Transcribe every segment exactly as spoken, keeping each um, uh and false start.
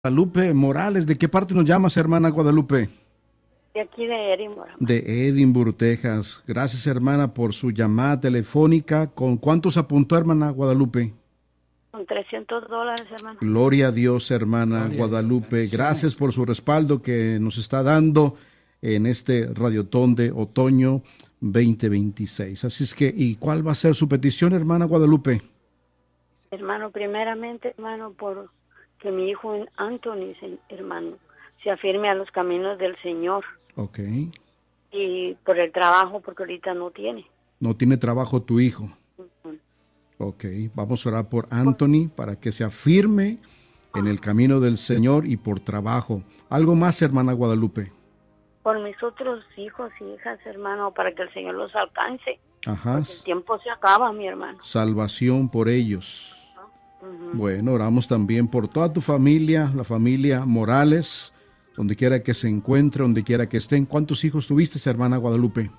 Guadalupe Morales. ¿De qué parte nos llamas, hermana Guadalupe? De aquí de Edinburgh. De Edinburgh, Texas. Gracias, hermana, por su llamada telefónica. ¿Con cuántos apuntó, hermana Guadalupe? Con trescientos dólares, hermano. Gloria a Dios, hermana Gloria Guadalupe. Dios. Gracias por su respaldo que nos está dando en este radiotón de otoño veinte veintiséis. Así es que, ¿y cuál va a ser su petición, hermana Guadalupe? Hermano, primeramente, hermano, por que mi hijo Anthony, hermano, se afirme a los caminos del Señor. Ok. Y por el trabajo, porque ahorita no tiene. No tiene trabajo tu hijo. Uh-huh. Ok, vamos a orar por Anthony para que se afirme en el camino del Señor y por trabajo. ¿Algo más, hermana Guadalupe? Por mis otros hijos y hijas, hermano, para que el Señor los alcance. Ajá. Porque el tiempo se acaba, mi hermano. Salvación por ellos. Uh-huh. Bueno, oramos también por toda tu familia, la familia Morales, donde quiera que se encuentre, donde quiera que estén. ¿Cuántos hijos tuviste, hermana Guadalupe?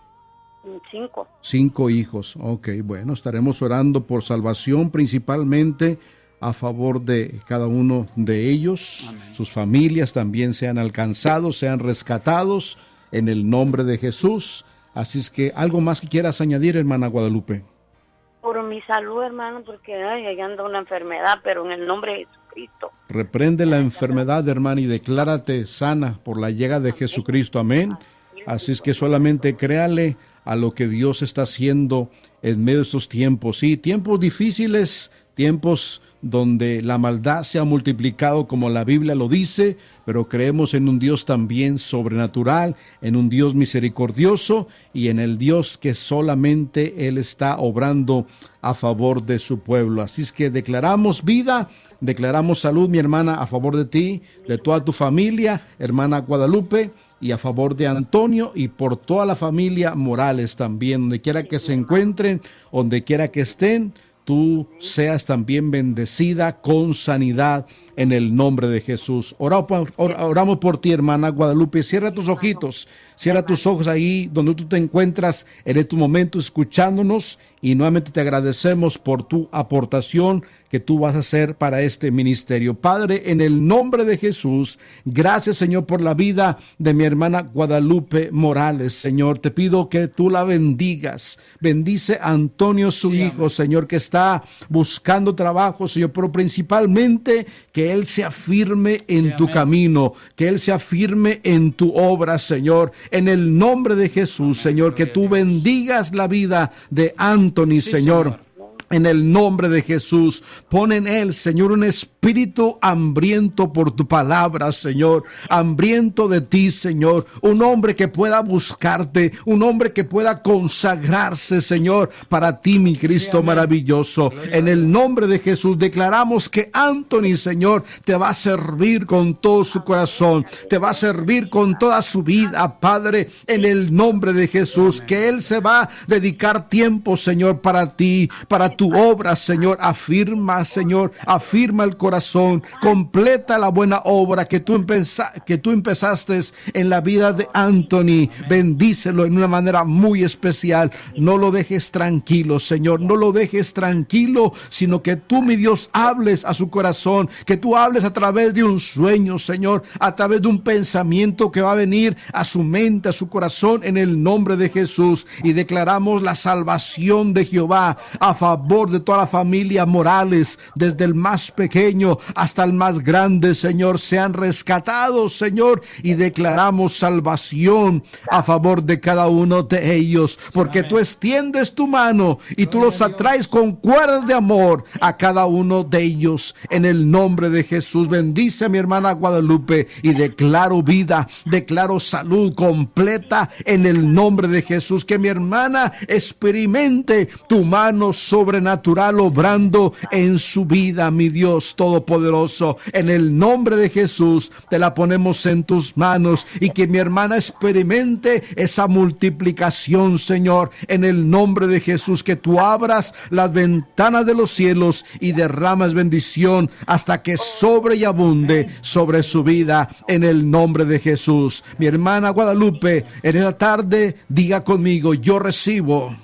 Cinco. Cinco hijos. Ok, bueno, estaremos orando por salvación, principalmente a favor de cada uno de ellos. Amén. Sus familias también sean alcanzados, sean rescatados en el nombre de Jesús. Así es que, ¿algo más que quieras añadir, hermana Guadalupe? Por mi salud, hermano, porque ay, ahí anda una enfermedad, pero en el nombre de Jesucristo. Reprende la enfermedad, hermana, y declárate sana por la llegada de Jesucristo. Amén. Así es que solamente créale a lo que Dios está haciendo en medio de estos tiempos. Sí, tiempos difíciles, tiempos donde la maldad se ha multiplicado como la Biblia lo dice, pero creemos en un Dios también sobrenatural, en un Dios misericordioso y en el Dios que solamente Él está obrando a favor de su pueblo. Así es que declaramos vida, declaramos salud, mi hermana, a favor de ti, de toda tu familia, hermana Guadalupe, y a favor de Antonio y por toda la familia Morales también, donde quiera que se encuentren, donde quiera que estén, tú seas también bendecida con sanidad en el nombre de Jesús. Oramos, oramos por ti, hermana Guadalupe. Cierra tus ojitos, cierra tus ojos ahí donde tú te encuentras en estos momentos escuchándonos y nuevamente te agradecemos por tu aportación que tú vas a hacer para este ministerio. Padre, en el nombre de Jesús, gracias, Señor, por la vida de mi hermana Guadalupe Morales. Señor, te pido que tú la bendigas. Bendice a Antonio, su sí, hijo, amén. Señor, que está buscando trabajo, Señor, pero principalmente que Él se afirme en sí, tu amén. Camino, que Él se afirme en tu obra, Señor. En el nombre de Jesús, amén. Señor, que tú bendigas la vida de Anthony, sí, Señor. Señor. En el nombre de Jesús, pon en él, Señor, un espíritu hambriento por tu palabra, Señor, hambriento de ti, Señor, un hombre que pueda buscarte, un hombre que pueda consagrarse, Señor, para ti, mi Cristo sí, maravilloso. En el nombre de Jesús declaramos que Anthony, Señor, te va a servir con todo su corazón, te va a servir con toda su vida, Padre, en el nombre de Jesús, que él se va a dedicar tiempo, Señor, para ti, para tu tu obra, Señor. Afirma, Señor, afirma el corazón, completa la buena obra que tú, empeza, que tú empezaste en la vida de Anthony. Bendícelo en una manera muy especial. No lo dejes tranquilo, Señor, no lo dejes tranquilo, sino que tú, mi Dios, hables a su corazón, que tú hables a través de un sueño, Señor, a través de un pensamiento que va a venir a su mente, a su corazón, en el nombre de Jesús. Y declaramos la salvación de Jehová a favor de toda la familia Morales, desde el más pequeño hasta el más grande, Señor, sean rescatados, Señor, y declaramos salvación a favor de cada uno de ellos, porque amén. Tú extiendes tu mano y tú los atraes con cuerdas de amor a cada uno de ellos, en el nombre de Jesús. Bendice a mi hermana Guadalupe y declaro vida, declaro salud completa en el nombre de Jesús, que mi hermana experimente tu mano sobre natural obrando en su vida, mi Dios todopoderoso. En el nombre de Jesús te la ponemos en tus manos y que mi hermana experimente esa multiplicación, Señor, en el nombre de Jesús, que tú abras las ventanas de los cielos y derramas bendición hasta que sobre y abunde sobre su vida, en el nombre de Jesús. Mi hermana Guadalupe, en esta tarde diga conmigo: yo recibo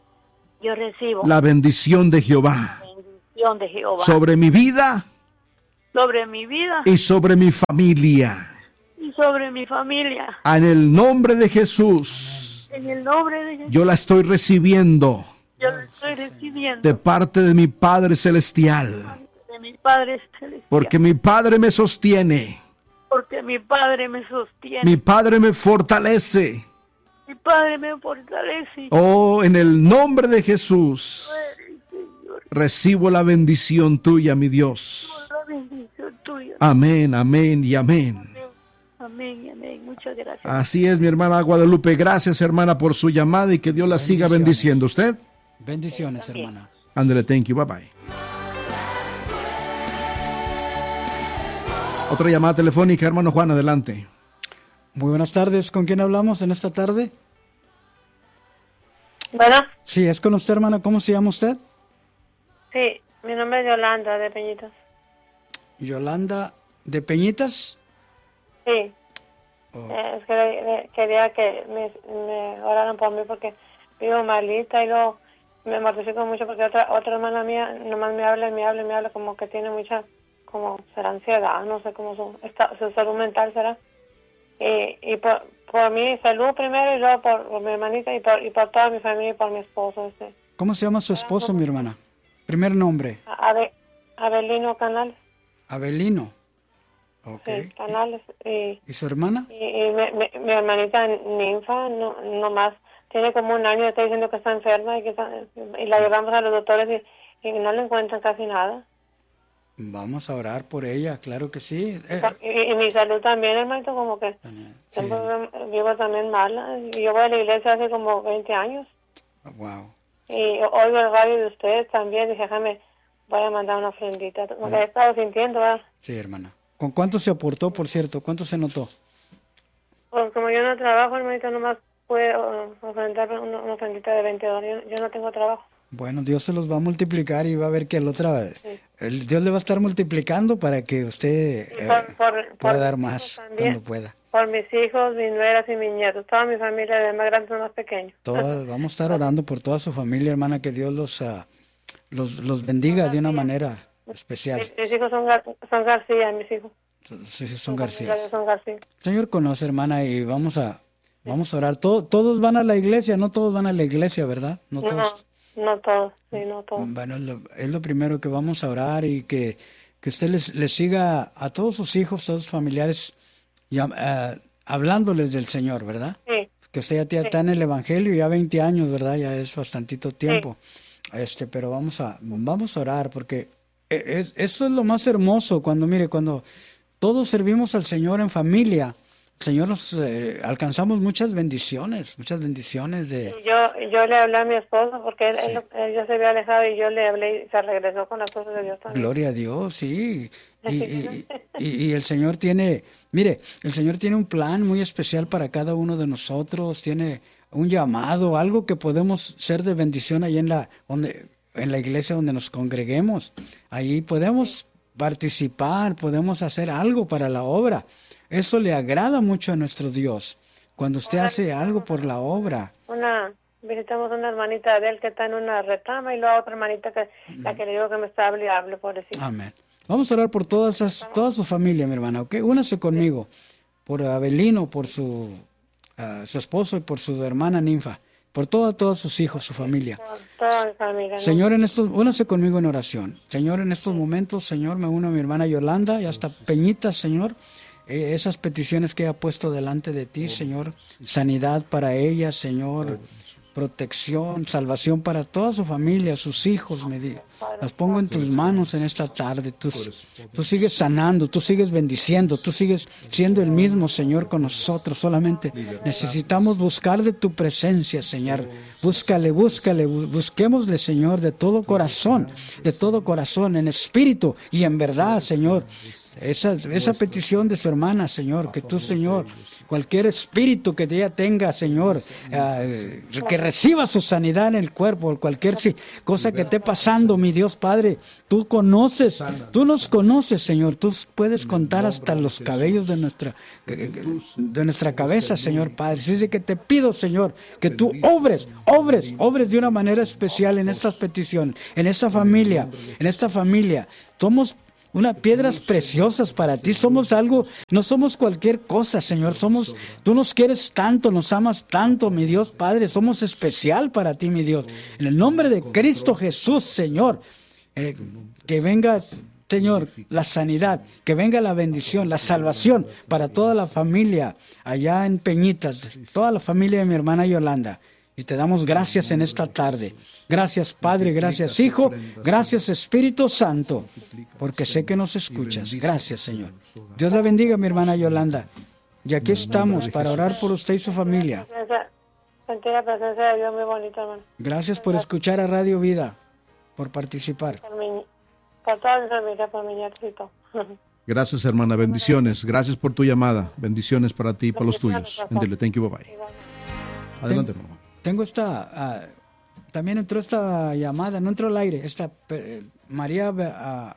Yo recibo la bendición de Jehová, bendición de Jehová sobre mi vida sobre mi vida y sobre mi familia. y sobre mi familia. En el nombre de Jesús, En el nombre de Jesús, yo la estoy recibiendo yo lo estoy recibiendo de parte de mi Padre Celestial, de mi Padre Celestial. porque mi Padre me sostiene, Porque mi Padre me sostiene. mi Padre me fortalece. Mi Padre me fortalece. Oh, en el nombre de Jesús, Señor, recibo la bendición tuya, mi Dios. por la bendición tuya. Amén, amén y amén. Amén, amén, y amén. Muchas gracias. Así es, mi hermana Guadalupe. Gracias, hermana, por su llamada y que Dios la siga bendiciendo. ¿Usted? Bendiciones, hermana. Ándale, thank you, bye bye. Otra llamada telefónica, hermano Juan, adelante. Muy buenas tardes. ¿Con quién hablamos en esta tarde? Bueno, Sí, es con usted, hermana. ¿Cómo se llama usted? sí, mi nombre es Yolanda de Peñitas. Yolanda de Peñitas. Sí, Oh, eh, es que le- le- quería que me, me oraran por mí porque vivo malita y luego me mortifico mucho porque otra otra hermana mía nomás me habla y me habla y me habla como que tiene mucha, como será ansiedad, no sé cómo su, está, su salud mental será. Y, y por, por mi salud primero y luego por, por mi hermanita y por, y por toda mi familia y por mi esposo. Este. ¿Cómo se llama su esposo, mi hermana? Primer nombre. Abe, Abelino Canales. Abelino. Ok. Sí, Canales. Y, ¿Y su hermana? y, y mi, mi, mi hermanita Ninfa no, nomás tiene como un año, está diciendo que está enferma y que está, y la llevamos a los doctores y, y no le encuentran casi nada. Vamos a orar por ella, claro que sí. Eh, Y, y mi salud también, hermanito, como que sí. siempre vivo también mala. Y yo voy a la iglesia hace como veinte años Wow. y oigo el radio de ustedes también. Dije, déjame, voy a mandar una ofrendita. Porque he estado sintiendo, ¿verdad? Sí, hermana. ¿Con cuánto se aportó, por cierto? ¿Cuánto se notó? Pues como yo no trabajo, hermanito, nomás puedo ofrendar una, una ofrendita de veinte dólares. Yo, yo no tengo trabajo. Bueno, Dios se los va a multiplicar y va a ver que el otra, Sí. el Dios le va a estar multiplicando para que usted Y eh, por- por- pueda por dar mis más hijos también. cuando pueda. Por mis hijos, mis nueras y mis nietos. Toda mi familia, de más grandes a más pequeños. Todas, vamos a estar orando por toda su familia, hermana, que Dios los, ah, los, los bendiga de una manera especial. Mis, mis hijos son, Gar- son García, mis hijos. Sí, sí, son García. García. Son García. Señor conoce, hermana, y vamos a vamos a orar. Todo- todos van a la iglesia, no todos van a la iglesia, ¿verdad? No No, todos. no todos, sí, no todos. Bueno, es lo, es lo primero que vamos a orar y que, que usted les, les siga a todos sus hijos, todos sus familiares, ya, eh, hablándoles del Señor, ¿verdad? Sí, Que usted ya está en el Evangelio, ya veinte años, ¿verdad? Ya es bastantito tiempo. Este, pero vamos a, vamos a orar porque e- es- eso es lo más hermoso cuando, mire, cuando todos servimos al Señor en familia, el Señor nos eh, alcanzamos muchas bendiciones, muchas bendiciones de... y yo, yo le hablé a mi esposo porque él, Sí. él, él ya se había alejado y yo le hablé y se regresó con las cosas de Dios también. Gloria a Dios, sí. Y, y, y, y el Señor tiene, mire, el Señor tiene un plan muy especial para cada uno de nosotros, tiene un llamado, algo que podemos ser de bendición ahí en la, donde, en la iglesia donde nos congreguemos. Ahí podemos participar, podemos hacer algo para la obra. Eso le agrada mucho a nuestro Dios, cuando usted hace algo por la obra. Una, visitamos una hermanita de él que está en una retama y luego otra hermanita que, la que le digo que me está hable y hable, pobrecita. Amén. Vamos a orar por todas esas, toda su familia, mi hermana, ¿ok? Únase conmigo, por Abelino, por su, ah, su esposo y por su hermana Ninfa, por toda, todos sus hijos, su familia. Por toda mi familia, ¿no? Señor, en estos, únase conmigo en oración. Señor, en estos momentos, Señor, me uno a mi hermana Yolanda y hasta Peñitas, Señor. Eh, esas peticiones que ha puesto delante de ti, Señor. Sanidad para ella, Señor. Protección, salvación para toda su familia, sus hijos, me di- las pongo en tus manos en esta tarde. Tú, tú sigues sanando, tú sigues bendiciendo, tú sigues siendo el mismo, Señor, con nosotros. Solamente necesitamos buscar de tu presencia, Señor. Búscale, búscale, bu- busquémosle, Señor, de todo corazón, de todo corazón, en espíritu y en verdad, Señor. Esa, esa petición de su hermana, Señor, que tú, Señor, cualquier espíritu que ella tenga, Señor, eh, que reciba su sanidad en el cuerpo, cualquier si- cosa que esté pasando, mi Dios Padre, tú conoces, tú nos conoces, Señor, tú puedes contar hasta los cabellos de nuestra, de nuestra cabeza, Señor Padre. Así es que te pido, Señor, que tú obres, obres, obres de una manera especial en estas peticiones, en esta familia, en esta familia. Somos unas piedras preciosas para ti. Somos algo, no somos cualquier cosa, Señor. Somos, tú nos quieres tanto, nos amas tanto, mi Dios Padre. Somos especial para ti, mi Dios. En el nombre de Cristo Jesús, Señor, eh, que venga, Señor, la sanidad, que venga la bendición, la salvación para toda la familia allá en Peñitas, toda la familia de mi hermana Yolanda. Y te damos gracias en esta tarde. Gracias, Padre, gracias, Hijo, gracias, Espíritu Santo, porque sé que nos escuchas. Gracias, Señor. Dios la bendiga, mi hermana Yolanda. Y aquí estamos para orar por usted y su familia. Sentí la presencia de Dios muy bonita, hermano. Gracias por escuchar a Radio Vida, por participar. Por, mi, por toda mi familia, por mi nietecito. Gracias, hermana. Bendiciones. Gracias por tu llamada. Bendiciones para ti y para los tuyos. Bendiciones. Thank you. Bye bye. Adelante, hermano. Tengo esta, uh, también entró esta llamada, no entró al aire, esta uh, María uh,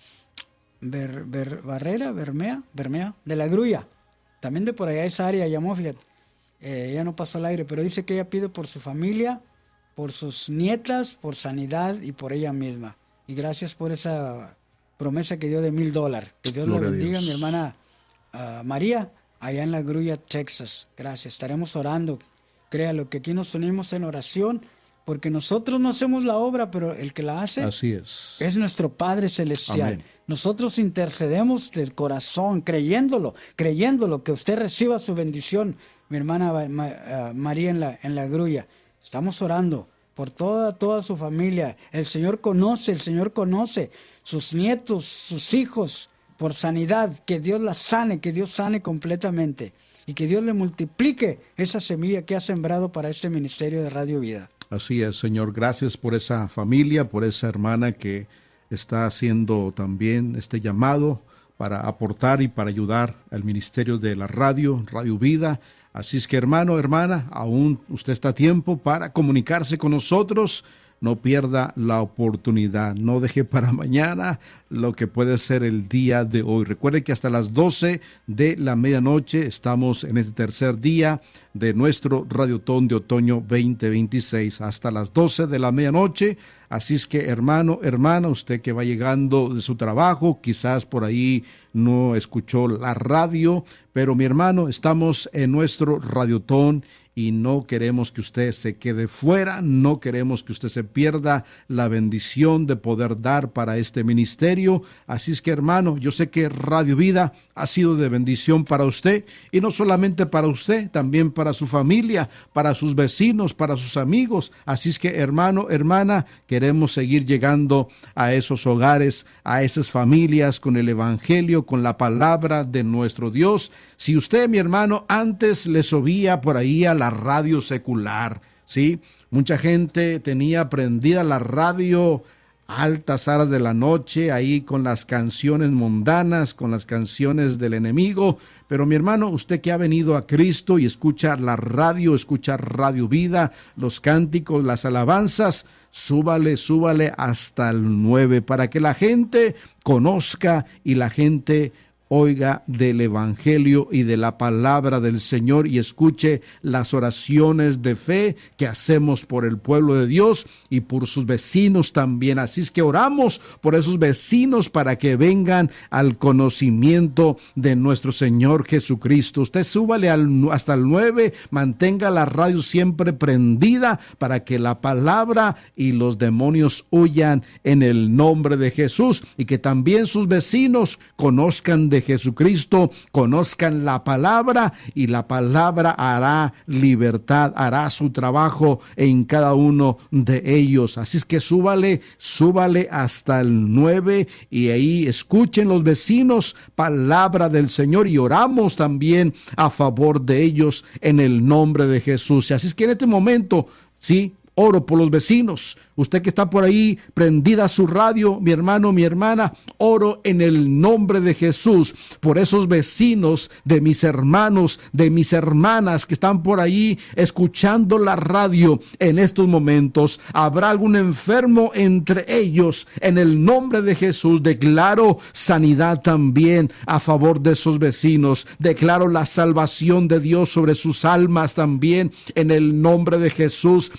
Ber, Ber, Barrera, Bermea, Bermea, de la Grulla, también de por allá esa área llamó, fíjate, eh, ella no pasó al aire, pero dice que ella pide por su familia, por sus nietas, por sanidad y por ella misma. Y gracias por esa promesa que dio de mil dólares. Que Dios la bendiga, mi hermana uh, María, allá en la Grulla, Texas. Gracias, estaremos orando. Créalo que aquí nos unimos en oración, porque nosotros no hacemos la obra, pero el que la hace Así es. es nuestro Padre Celestial. Amén. Nosotros intercedemos del corazón, creyéndolo, creyéndolo, que usted reciba su bendición, mi hermana uh, María en la, en la Grulla. Estamos orando por toda, toda su familia. El Señor conoce, el Señor conoce sus nietos, sus hijos, por sanidad, que Dios la sane, que Dios sane completamente. Y que Dios le multiplique esa semilla que ha sembrado para este ministerio de Radio Vida. Así es, Señor. Gracias por esa familia, por esa hermana que está haciendo también este llamado para aportar y para ayudar al ministerio de la radio, Radio Vida. Así es que, hermano, hermana, aún usted está a tiempo para comunicarse con nosotros. No pierda la oportunidad, no deje para mañana lo que puede ser el día de hoy. Recuerde que hasta las doce de la medianoche estamos en este tercer día de nuestro Radiotón de Otoño veinte veintiséis, hasta las doce de la medianoche. Así es que, hermano, hermana, usted que va llegando de su trabajo, quizás por ahí no escuchó la radio, pero mi hermano, estamos en nuestro Radiotón y no queremos que usted se quede fuera, no queremos que usted se pierda la bendición de poder dar para este ministerio. Así es que, hermano, yo sé que Radio Vida ha sido de bendición para usted, y no solamente para usted, también para su familia, para sus vecinos, para sus amigos. Así es que, hermano, hermana, queremos seguir llegando a esos hogares, a esas familias con el evangelio, con la palabra de nuestro Dios. Si usted, mi hermano, antes les oía por ahí a la radio secular, ¿sí? Mucha gente tenía prendida la radio a altas horas de la noche, ahí con las canciones mundanas, con las canciones del enemigo. Pero mi hermano, usted que ha venido a Cristo y escucha la radio, escucha Radio Vida, los cánticos, las alabanzas, súbale, súbale hasta el nueve, para que la gente conozca y la gente oiga del evangelio y de la palabra del Señor, y escuche las oraciones de fe que hacemos por el pueblo de Dios y por sus vecinos también. Así es que oramos por esos vecinos para que vengan al conocimiento de nuestro Señor Jesucristo. Usted súbale al, hasta el nueve, mantenga la radio siempre prendida para que la palabra y los demonios huyan en el nombre de Jesús, y que también sus vecinos conozcan de de Jesucristo, conozcan la palabra, y la palabra hará libertad, hará su trabajo en cada uno de ellos. Así es que súbale, súbale hasta el nueve, y ahí escuchen los vecinos palabra del Señor, y oramos también a favor de ellos en el nombre de Jesús. Así es que en este momento, sí, oro por los vecinos. Usted que está por ahí prendida su radio, mi hermano, mi hermana, oro en el nombre de Jesús por esos vecinos de mis hermanos, de mis hermanas que están por ahí escuchando la radio en estos momentos. Habrá algún enfermo entre ellos. En el nombre de Jesús declaro sanidad también a favor de esos vecinos. Declaro la salvación de Dios sobre sus almas también en el nombre de Jesús de Nazaret.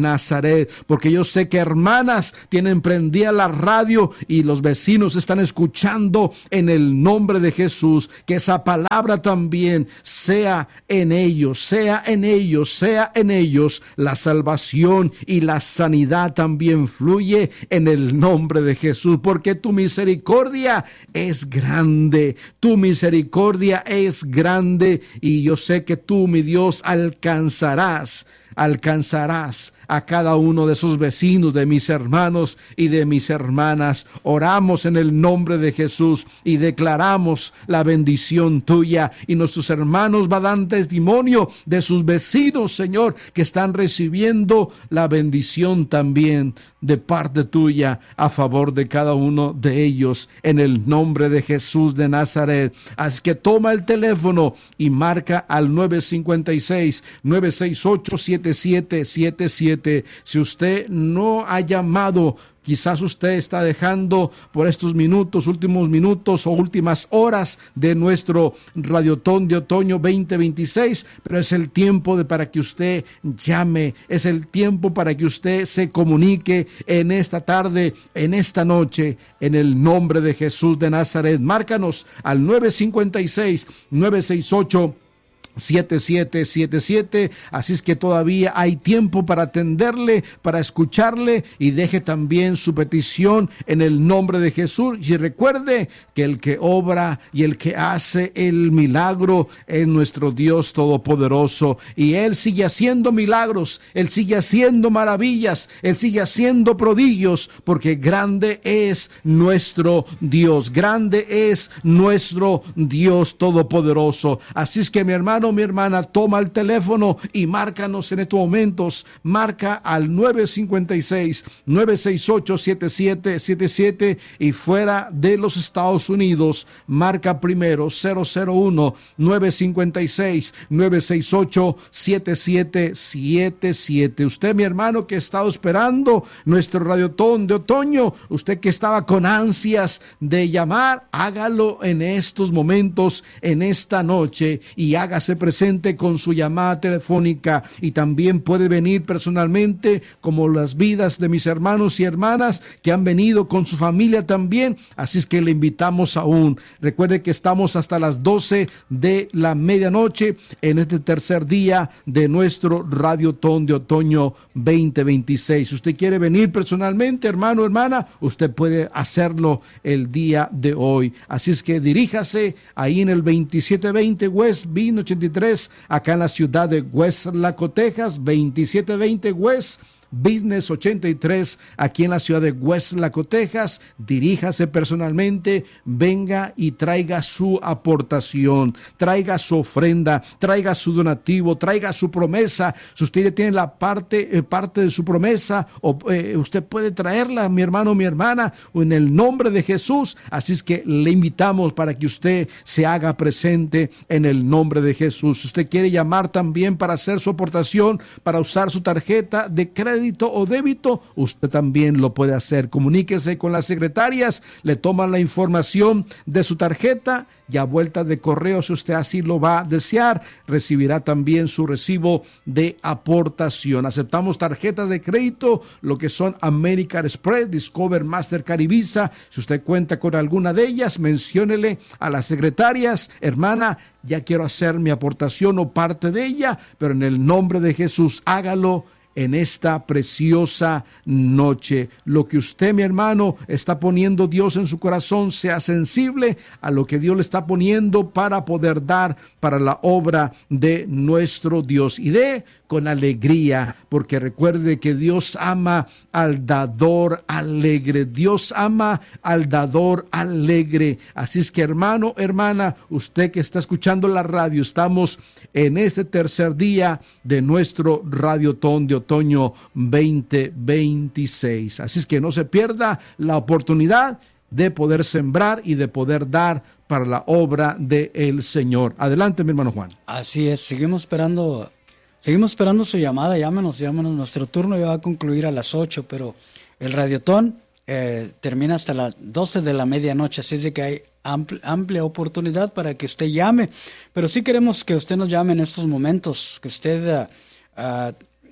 Nazaret, porque yo sé que hermanas tienen prendida la radio y los vecinos están escuchando. En el nombre de Jesús, que esa palabra también sea en ellos, sea en ellos, sea en ellos, la salvación y la sanidad también fluye en el nombre de Jesús, porque tu misericordia es grande, tu misericordia es grande, y yo sé que tú, mi Dios, alcanzarás, alcanzarás a cada uno de esos vecinos, de mis hermanos y de mis hermanas. Oramos en el nombre de Jesús y declaramos la bendición tuya, y nuestros hermanos van a dar testimonio de sus vecinos, Señor, que están recibiendo la bendición también de parte tuya a favor de cada uno de ellos, en el nombre de Jesús de Nazaret. Así que toma el teléfono y marca al nueve cinco seis, nueve seis ocho, siete siete siete siete. Si usted no ha llamado, quizás usted está dejando por estos minutos, últimos minutos o últimas horas de nuestro Radiotón de Otoño veinte veintiséis, pero es el tiempo de, para que usted llame, es el tiempo para que usted se comunique en esta tarde, en esta noche, en el nombre de Jesús de Nazaret. Márcanos al nueve cinco seis, nueve seis ocho, siete siete siete siete. Así es que todavía hay tiempo para atenderle, para escucharle, y deje también su petición en el nombre de Jesús. Y recuerde que el que obra y el que hace el milagro es nuestro Dios Todopoderoso, y Él sigue haciendo milagros, Él sigue haciendo maravillas, Él sigue haciendo prodigios, porque grande es nuestro Dios, grande es nuestro Dios Todopoderoso. Así es que, mi hermano, mi hermana, toma el teléfono y márcanos en estos momentos. Marca al nueve cinco seis, nueve seis ocho, siete siete siete siete, y fuera de los Estados Unidos, marca primero cero cero uno, nueve cinco seis, nueve seis ocho, siete siete siete siete. Usted, mi hermano, que ha estado esperando nuestro Radiotón de Otoño, usted que estaba con ansias de llamar, hágalo en estos momentos, en esta noche, y hágase presente con su llamada telefónica, y también puede venir personalmente, como las vidas de mis hermanos y hermanas que han venido con su familia también. Así es que le invitamos aún. Recuerde que estamos hasta las doce de la medianoche en este tercer día de nuestro Radiotón de Otoño veinte veintiséis. Si usted quiere venir personalmente, hermano, hermana, usted puede hacerlo el día de hoy. Así es que diríjase ahí en el veintisiete veinte West Bean ochenta y tres, acá en la ciudad de Weslaco, Texas, veintisiete veinte West Business ochenta y tres, aquí en la ciudad de Weslaco, Texas. Diríjase personalmente, venga y traiga su aportación, traiga su ofrenda, traiga su donativo, traiga su promesa. Si usted tiene la parte, eh, parte de su promesa, o, eh, usted puede traerla, mi hermano, mi hermana, en el nombre de Jesús. Así es que le invitamos para que usted se haga presente en el nombre de Jesús. Si usted quiere llamar también para hacer su aportación, para usar su tarjeta de crédito o débito, usted también lo puede hacer. Comuníquese con las secretarias, le toman la información de su tarjeta, y a vuelta de correo, si usted así lo va a desear, recibirá también su recibo de aportación. Aceptamos tarjetas de crédito, lo que son American Express, Discover, Mastercard y Visa. Si usted cuenta con alguna de ellas, menciónele a las secretarias: hermana, ya quiero hacer mi aportación o parte de ella, pero en el nombre de Jesús, hágalo en esta preciosa noche. Lo que usted, mi hermano, está poniendo Dios en su corazón, sea sensible a lo que Dios le está poniendo para poder dar para la obra de nuestro Dios. Y dé con alegría, porque recuerde que Dios ama al dador alegre. Dios ama al dador alegre. Así es que, hermano, hermana, usted que está escuchando la radio, estamos en este tercer día de nuestro Radiotón de Otoño veinte veintiséis. Así es que no se pierda la oportunidad de poder sembrar y de poder dar para la obra del Señor. Adelante, mi hermano Juan. Así es, seguimos esperando, seguimos esperando su llamada. Llámenos, llámenos. Nuestro turno ya va a concluir a las ocho, pero el Radiotón eh, termina hasta las doce de la medianoche, así es de que hay amplia, amplia oportunidad para que usted llame. Pero sí queremos que usted nos llame en estos momentos, que usted uh, uh,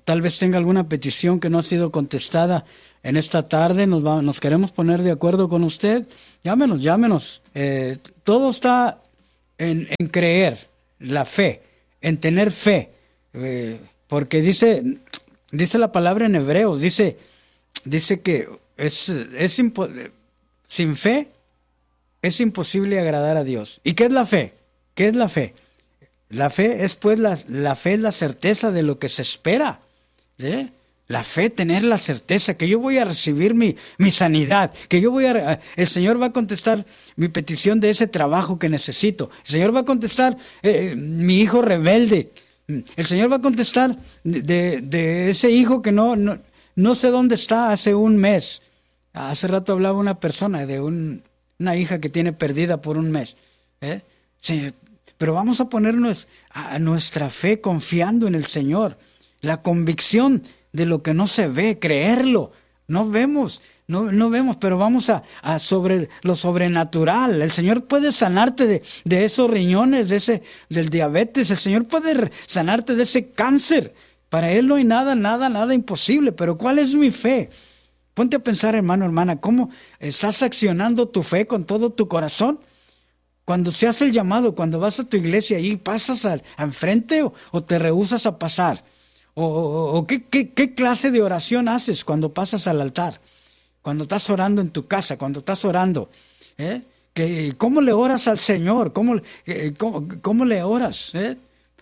tal vez tenga alguna petición que no ha sido contestada en esta tarde, nos, va, nos queremos poner de acuerdo con usted, llámenos, llámenos. Eh, todo está en, en creer, la fe, en tener fe, eh, porque dice, dice la palabra en Hebreos, dice, dice que es, es impo- sin fe es imposible agradar a Dios. ¿Y qué es la fe? ¿Qué es la fe? La fe es pues la, la fe es la certeza de lo que se espera. ¿Sí? La fe, tener la certeza que yo voy a recibir mi, mi sanidad, que yo voy a, el Señor va a contestar mi petición de ese trabajo que necesito. El Señor va a contestar eh, mi hijo rebelde. El Señor va a contestar de, de ese hijo que no, no, no sé dónde está hace un mes. Hace rato hablaba una persona de un, una hija que tiene perdida por un mes. ¿Eh? Sí, pero vamos a ponernos a nuestra fe confiando en el Señor. La convicción de lo que no se ve, creerlo. No vemos, no, no vemos, pero vamos a, a sobre lo sobrenatural. El Señor puede sanarte de, de esos riñones, de ese, del diabetes. El Señor puede sanarte de ese cáncer. Para Él no hay nada, nada, nada imposible. Pero ¿cuál es mi fe? Ponte a pensar, hermano, hermana, ¿cómo estás accionando tu fe con todo tu corazón? Cuando se hace el llamado, cuando vas a tu iglesia y pasas al, al frente o, o te rehusas a pasar. ¿O, o, o qué, qué, qué clase de oración haces cuando pasas al altar? Cuando estás orando en tu casa, cuando estás orando. ¿eh? ¿Qué, ¿Cómo le oras al Señor? ¿Cómo, eh, cómo, cómo le oras? ¿eh?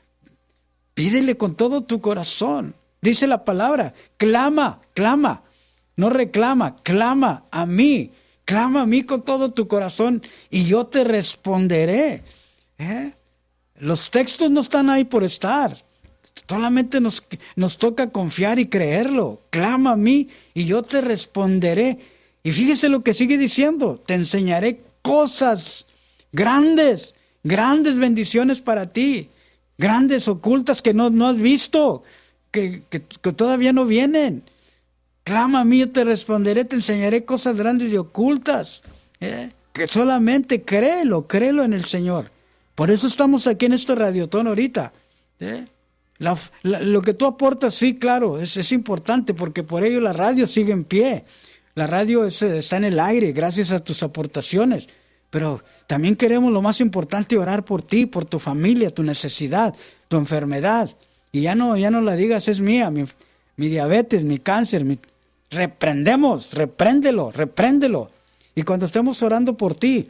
Pídele con todo tu corazón. Dice la palabra, clama, clama. No reclama, clama a mí. Clama a mí con todo tu corazón y yo te responderé. ¿eh? Los textos no están ahí por estar. Solamente nos, nos toca confiar y creerlo. Clama a mí y yo te responderé. Y fíjese lo que sigue diciendo. Te enseñaré cosas grandes, grandes bendiciones para ti. Grandes ocultas que no, no has visto, que, que, que todavía no vienen. Clama a mí, yo te responderé, te enseñaré cosas grandes y ocultas. ¿eh? Que solamente créelo, créelo en el Señor. Por eso estamos aquí en este radiotón ahorita. ¿eh? La, la, lo que tú aportas, sí, claro, es, es importante porque por ello la radio sigue en pie. La radio es, está en el aire gracias a tus aportaciones. Pero también queremos lo más importante, orar por ti, por tu familia, tu necesidad, tu enfermedad. Y ya no, ya no la digas, es mía, mi, mi diabetes, mi cáncer, mi... reprendemos, repréndelo, repréndelo. Y cuando estemos orando por ti,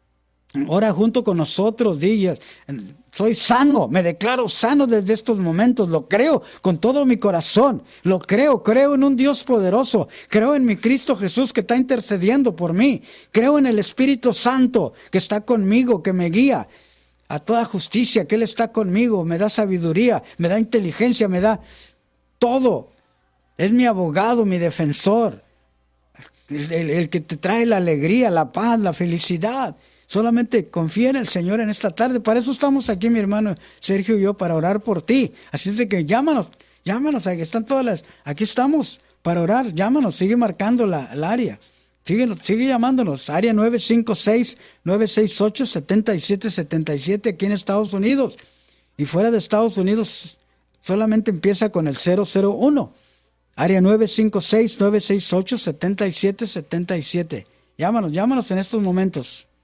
ora junto con nosotros, di, soy sano, me declaro sano desde estos momentos, lo creo con todo mi corazón, lo creo, creo en un Dios poderoso, creo en mi Cristo Jesús que está intercediendo por mí, creo en el Espíritu Santo que está conmigo, que me guía a toda justicia, que Él está conmigo, me da sabiduría, me da inteligencia, me da todo, es mi abogado, mi defensor, el, el, el que te trae la alegría, la paz, la felicidad. Solamente confía en el Señor en esta tarde. Para eso estamos aquí, mi hermano Sergio y yo, para orar por ti. Así es de que llámanos, llámanos, aquí están todas las, aquí estamos para orar, llámanos, sigue marcando la, el área, sigue, sigue llamándonos, área nueve cinco seis, nueve seis ocho, siete siete siete siete aquí en Estados Unidos. Y fuera de Estados Unidos solamente empieza con el cero cero uno, área nueve cinco seis, nueve seis ocho, siete siete siete siete. Llámanos, llámanos en estos momentos.